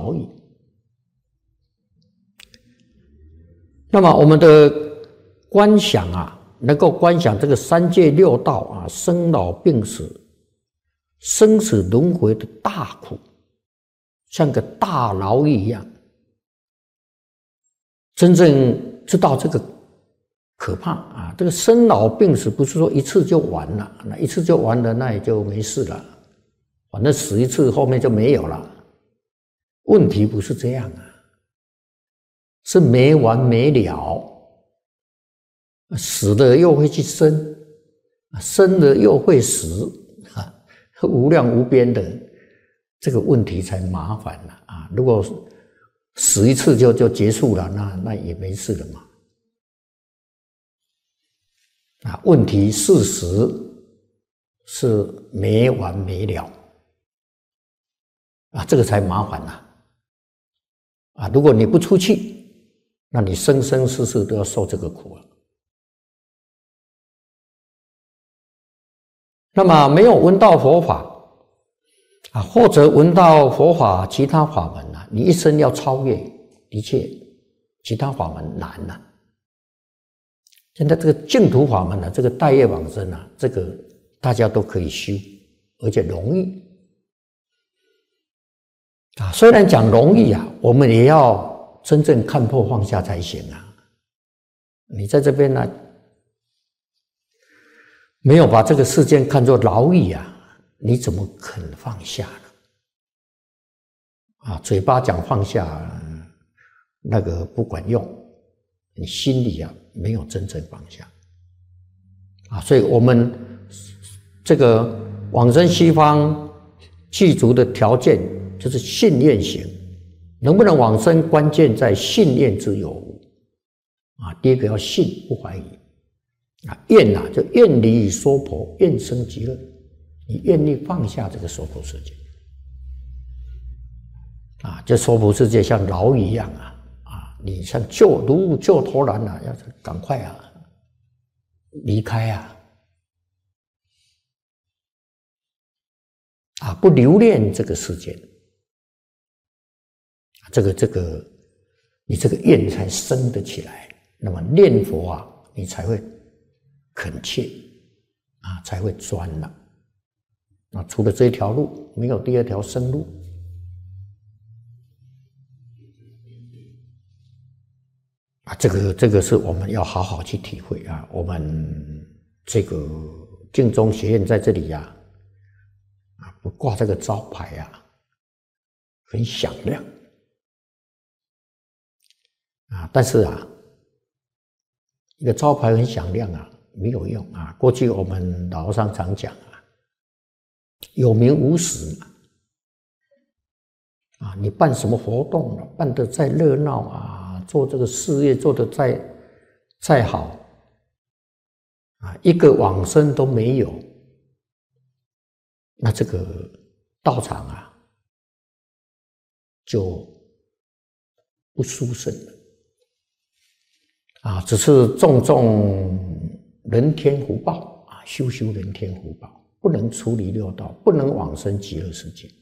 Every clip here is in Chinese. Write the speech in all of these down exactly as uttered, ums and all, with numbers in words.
劳役。那么我们的观想啊，能够观想这个三界六道啊，生老病死、生死轮回的大苦，像个大牢狱一样，真正知道这个可怕啊！这个生老病死不是说一次就完了，那一次就完了，那也就没事了，反正死一次后面就没有了。问题不是这样啊，是没完没了，死了又会去生，生了又会死，无量无边的，这个问题才麻烦了啊！如果死一次就就结束了，那那也没事了嘛。啊，问题事实是没完没了啊，这个才麻烦呐！啊，如果你不出去，那你生生世世都要受这个苦了。那么没有闻到佛法啊，或者闻到佛法其他法门啊，你一生要超越，的确，其他法门难呐、啊。现在这个净土法门啊，这个带业往生啊，这个大家都可以修，而且容易啊。虽然讲容易啊，我们也要真正看破放下才行啊。你在这边呢、啊，没有把这个世间看作牢狱啊，你怎么肯放下呢？啊，嘴巴讲放下，那个不管用，你心里啊没有真正放下啊，所以我们这个往生西方具足的条件就是信愿行，能不能往生，关键在信念之有无啊。第一个要信，不怀疑啊，愿啊就愿离娑婆，愿生极乐，你愿意放下这个娑婆世界啊，这娑婆世界像牢一样啊。你像救如救脱难啊，要赶快啊离开啊啊，不留恋这个世界，这个这个你这个愿才生得起来。那么念佛啊，你才会恳切啊，才会专了。啊，除了这一条路，没有第二条生路。啊，这个这个是我们要好好去体会啊！我们这个净宗学院在这里呀、啊，啊，不挂这个招牌啊，很响亮啊，但是啊，一个招牌很响亮啊，没有用啊。过去我们老和尚常讲啊，有名无实啊，你办什么活动啊，办得再热闹啊。做这个事业做得再再好啊，一个往生都没有，那这个道场啊就不殊胜了啊，只是种种人天福报啊，修修人天福报，不能处理六道，不能往生极乐世界。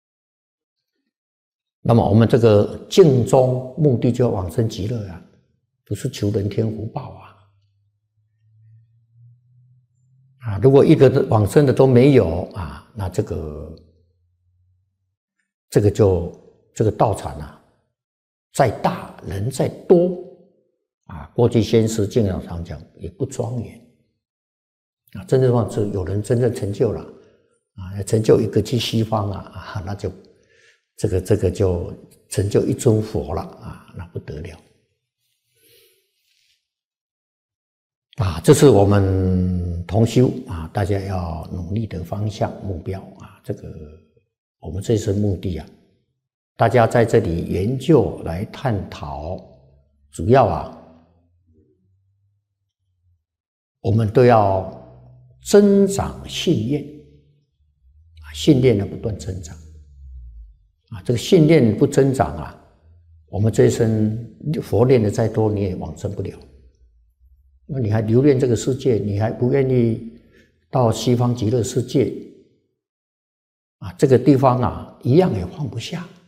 那么我们这个净宗目的就要往生极乐啊，不是求人天福报啊！啊，如果一个往生的都没有啊，那这个这个就这个道场啊，再大人再多啊，过去先师净老常讲也不庄严啊。真正说是有人真正成就了啊，成就一个去西方啊啊，那就。这个这个就成就一尊佛了啊，那不得了啊！这是我们同修啊，大家要努力的方向目标啊。这个我们这次目的啊，大家在这里研究来探讨，主要啊，我们都要增长信念啊，信念呢不断增长。啊，这个信念不增长啊，我们这一生佛念的再多，你也往生不了。那你还留恋这个世界，你还不愿意到西方极乐世界啊，这个地方啊，一样也放不下